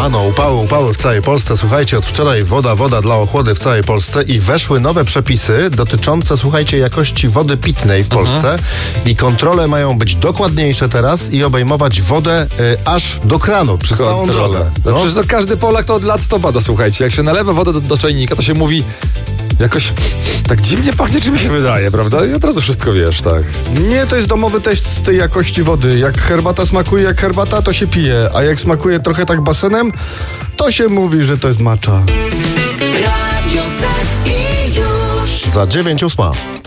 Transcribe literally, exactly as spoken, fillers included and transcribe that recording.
A no, upały, upały w całej Polsce. Słuchajcie, od wczoraj woda, woda dla ochłody w całej Polsce i weszły nowe przepisy dotyczące, słuchajcie, jakości wody pitnej w Polsce. Mhm. I kontrole mają być dokładniejsze teraz i obejmować wodę y, aż do kranu, przez całą drogę. No. No przecież to każdy Polak to od lat to bada, słuchajcie. Jak się nalewa wodę do, do czajnika, to się mówi jakoś tak dziwnie pachnie, czy mi się wydaje, prawda? I od razu wszystko wiesz, tak. Nie, to jest domowy test tej jakości wody. Jak herbata smakuje jak herbata, to się pije. A jak smakuje trochę tak basenem, to się mówi, że to jest matcha. Za dziewięć ósma.